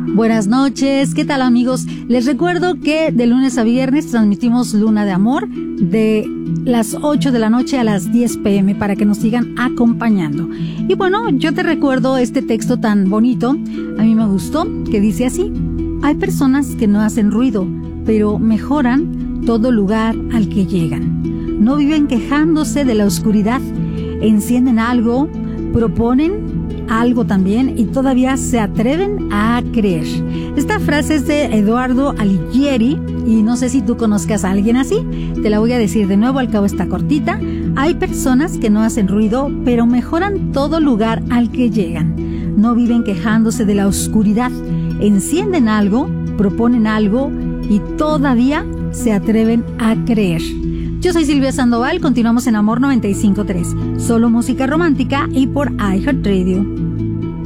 Buenas noches, ¿qué tal amigos? Les recuerdo que de lunes a viernes transmitimos Luna de Amor de las 8 de la noche a las 10 p.m. para que nos sigan acompañando. Y bueno, yo te recuerdo este texto tan bonito, a mí me gustó, que dice así: hay personas que no hacen ruido, pero mejoran todo lugar al que llegan. No viven quejándose de la oscuridad, encienden algo, proponen algo también y todavía se atreven a creer. Esta frase es de Eduardo Alighieri y no sé si tú conozcas a alguien así. Te la voy a decir de nuevo, al cabo está cortita. Hay personas que no hacen ruido, pero mejoran todo lugar al que llegan. No viven quejándose de la oscuridad, encienden algo, proponen algo y todavía se atreven a creer. Yo soy Silvia Sandoval, continuamos en Amor 95.3, solo música romántica y por iHeartRadio.